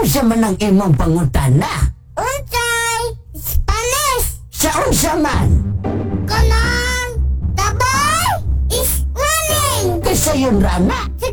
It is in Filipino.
Unsa man ang imong pangutana? Unsay? Spanish. Sa unsa man? Kanang. The boy is running. Kisa yun rana. Si